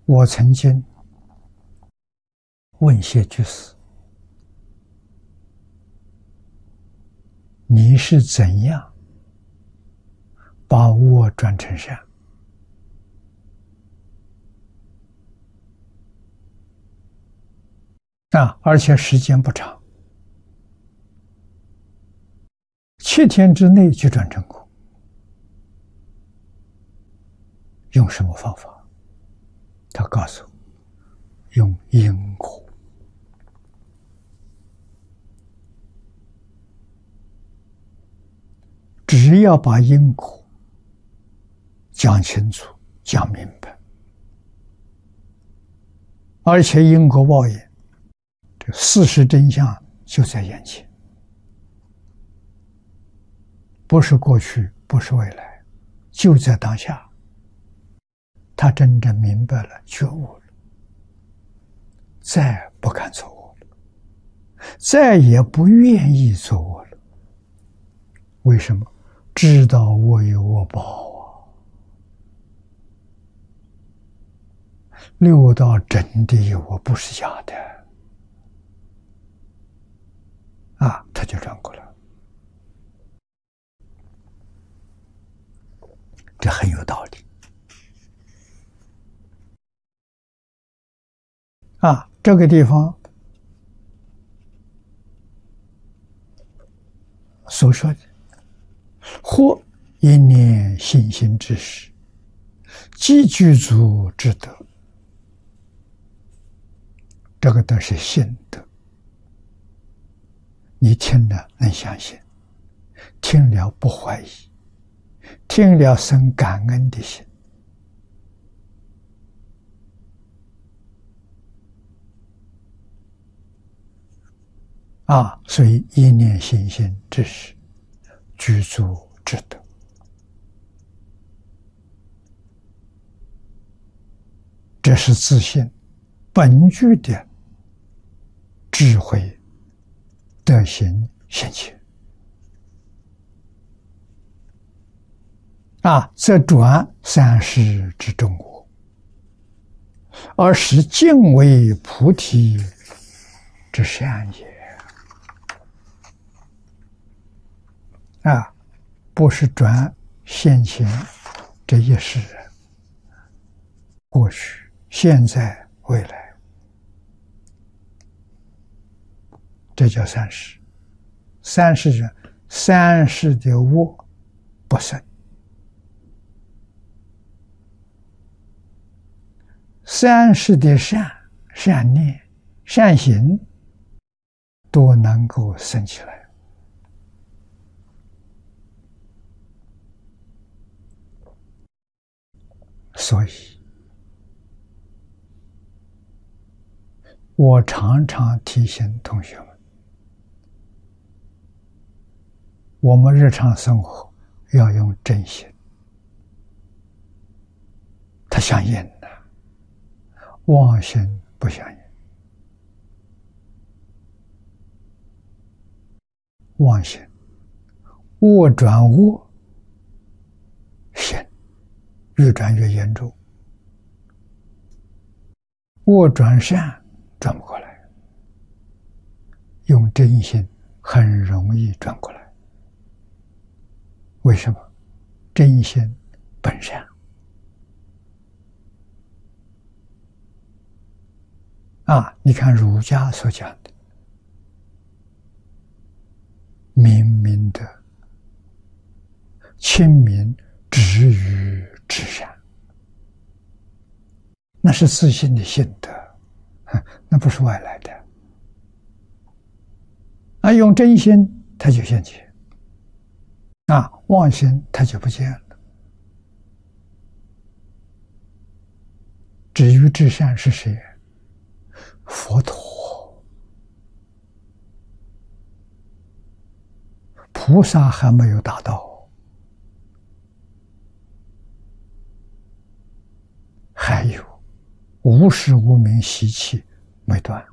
我曾经问谢居士：“你是怎样把恶转成善？”而且时间不长，7天之内就转成功。用什么方法？他告诉我，用因果。只要把因果讲清楚、讲明白，而且因果报应，这事实真相就在眼前，不是过去，不是未来，就在当下。他真正明白了，觉悟了，再不敢做恶了，再也不愿意做恶了。为什么？知道我有恶报六道真的有我，不是假的他就转过来，这很有道理这个地方所说的或一念信心之时，即具足之德，这个德是信德。你听了能相信，听了不怀疑，听了生感恩的心所以一念信心之时，具足之德。这是自信本具的智慧德行现前则转三世之中我，而使敬为菩提之善也。不是转现前这一世人，过去、现在、未来，这叫三世。三世人，三世的恶不生，三世的善念、善行都能够生起来。所以我常常提醒同学们，我们日常生活要用真心。它相应的，妄心不相应。妄心，恶转恶，心越转越严重，恶转善转不过来，用真心很容易转过来。为什么？真心本善你看儒家所讲的明明德，亲民，止于至善，那是自信的心德，那不是外来的用真心它就现前妄心它就不见了。止于至善是谁？佛陀。菩萨还没有达到，还有无始无明习气没断，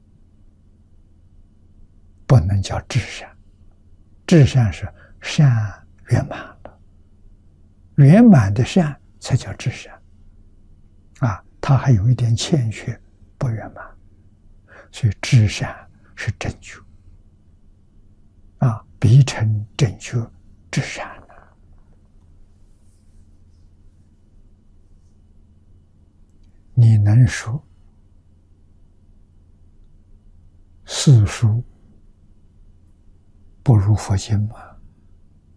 不能叫至善。至善是善圆满了，圆满的善才叫至善他还有一点欠缺，不圆满，所以至善是正觉啊，必成正觉至善。你能说四书不如佛经吗？